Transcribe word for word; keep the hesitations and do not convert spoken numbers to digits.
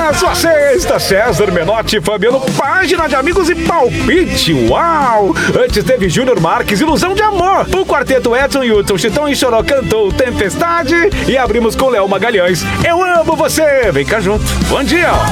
na sua sexta, César Menotti, Fabiano, página de amigos e palpite. Uau! Antes teve Júnior Marques, Ilusão de Amor. O quarteto Edson Hudson, Chitão e Choró cantou Tempestade. E abrimos com Léo Magalhães, Eu Amo Você. Vem cá junto. Bom dia.